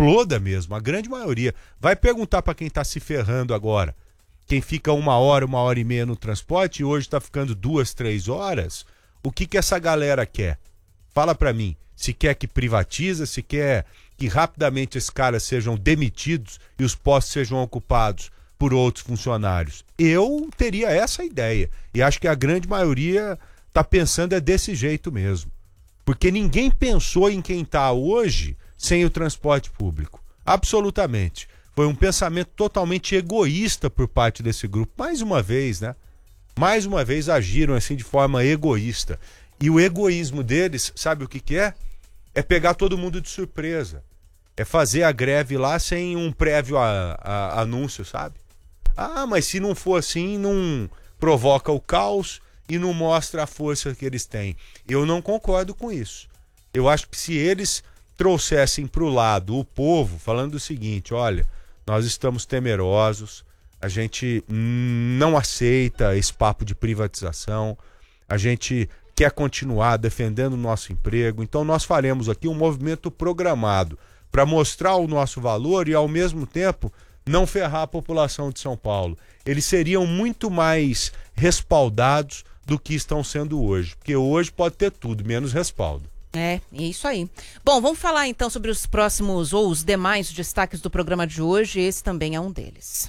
exploda mesmo, a grande maioria. Vai perguntar para quem está se ferrando agora, quem fica 1 hora e meia no transporte e hoje está ficando 2, 3 horas, o que essa galera quer? Fala para mim, se quer que privatiza, se quer que rapidamente esses caras sejam demitidos e os postos sejam ocupados por outros funcionários. Eu teria essa ideia e acho que a grande maioria está pensando desse jeito mesmo. Porque ninguém pensou em quem está hoje sem o transporte público. Absolutamente. Foi um pensamento totalmente egoísta por parte desse grupo. Mais uma vez, né? Mais uma vez agiram assim de forma egoísta. E o egoísmo deles, sabe o que é? É pegar todo mundo de surpresa. É fazer a greve lá sem um prévio anúncio, sabe? Ah, mas se não for assim, não provoca o caos e não mostra a força que eles têm. Eu não concordo com isso. Eu acho que se eles trouxessem para o lado o povo, falando o seguinte, olha, nós estamos temerosos, a gente não aceita esse papo de privatização, a gente quer continuar defendendo o nosso emprego, então nós faremos aqui um movimento programado para mostrar o nosso valor e, ao mesmo tempo, não ferrar a população de São Paulo. Eles seriam muito mais respaldados do que estão sendo hoje, porque hoje pode ter tudo, menos respaldo. É isso aí. Bom, vamos falar então sobre os próximos ou os demais destaques do programa de hoje. Esse também é um deles.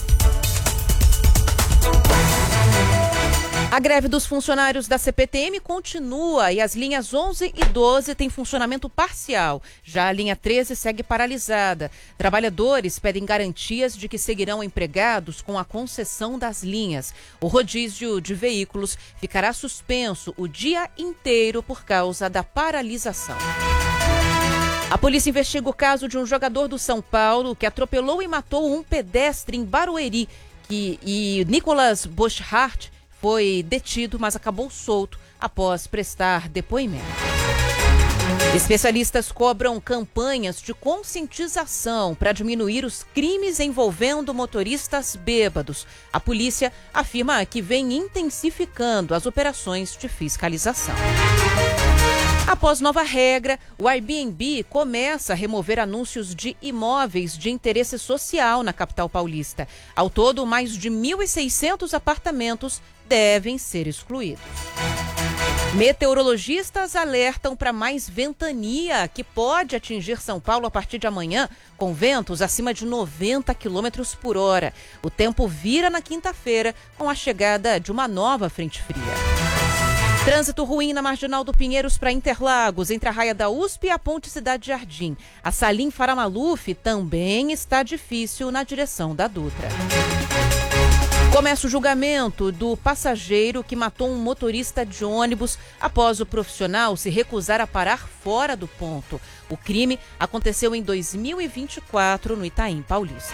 A greve dos funcionários da CPTM continua e as linhas 11 e 12 têm funcionamento parcial. Já a linha 13 segue paralisada. Trabalhadores pedem garantias de que seguirão empregados com a concessão das linhas. O rodízio de veículos ficará suspenso o dia inteiro por causa da paralisação. A polícia investiga o caso de um jogador do São Paulo que atropelou e matou um pedestre em Barueri. E Nicolas Boschart foi detido, mas acabou solto após prestar depoimento. Especialistas cobram campanhas de conscientização para diminuir os crimes envolvendo motoristas bêbados. A polícia afirma que vem intensificando as operações de fiscalização. Após nova regra, o Airbnb começa a remover anúncios de imóveis de interesse social na capital paulista. Ao todo, mais de 1.600 apartamentos devem ser excluídos. Meteorologistas alertam para mais ventania, que pode atingir São Paulo a partir de amanhã, com ventos acima de 90 km por hora. O tempo vira na quinta-feira, com a chegada de uma nova frente fria. Trânsito ruim na Marginal do Pinheiros para Interlagos, entre a Raia da USP e a Ponte Cidade Jardim. A Salim Faramaluf também está difícil na direção da Dutra. Começa o julgamento do passageiro que matou um motorista de ônibus após o profissional se recusar a parar fora do ponto. O crime aconteceu em 2024 no Itaim Paulista.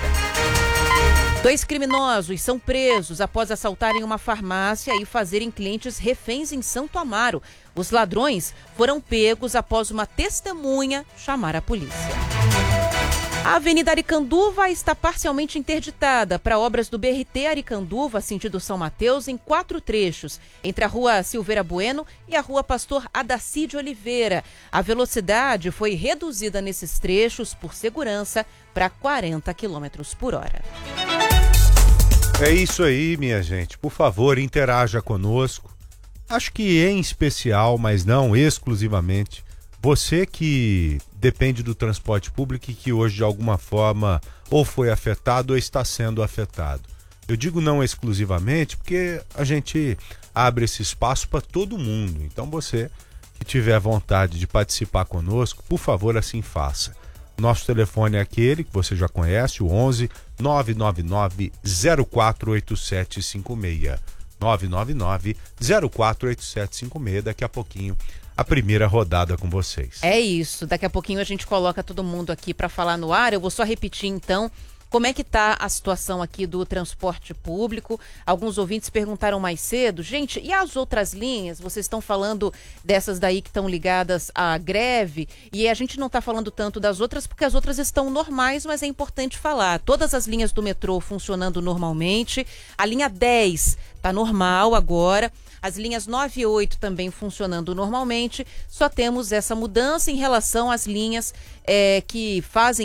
2 criminosos são presos após assaltarem uma farmácia e fazerem clientes reféns em Santo Amaro. Os ladrões foram pegos após uma testemunha chamar a polícia. A Avenida Aricanduva está parcialmente interditada para obras do BRT Aricanduva, sentido São Mateus, em 4 trechos, entre a Rua Silveira Bueno e a Rua Pastor Adaci de Oliveira. A velocidade foi reduzida nesses trechos por segurança para 40 km por hora. É isso aí, minha gente. Por favor, interaja conosco. Acho que em especial, mas não exclusivamente, você que depende do transporte público e que hoje de alguma forma ou foi afetado ou está sendo afetado. Eu digo não exclusivamente porque a gente abre esse espaço para todo mundo. Então você que tiver vontade de participar conosco, por favor, assim faça. Nosso telefone é aquele que você já conhece, o 11 999 048756. 999 048756. Daqui a pouquinho a primeira rodada com vocês. É isso, daqui a pouquinho a gente coloca todo mundo aqui para falar no ar. Eu vou só repetir então como é que está a situação aqui do transporte público. Alguns ouvintes perguntaram mais cedo, gente, e as outras linhas? Vocês estão falando dessas daí que estão ligadas à greve, e a gente não está falando tanto das outras porque as outras estão normais, mas é importante falar. Todas as linhas do metrô funcionando normalmente, a linha 10 está normal agora, as linhas 9 e 8 também funcionando normalmente, só temos essa mudança em relação às linhas que fazem